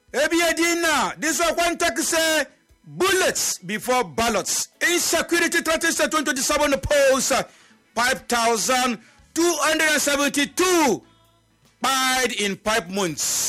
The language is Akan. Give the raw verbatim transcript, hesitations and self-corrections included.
Ebiedina, this one one take say bullets before ballots. Insecurity threatens the twenty twenty-seven polls. five thousand two hundred seventy-two died in five months.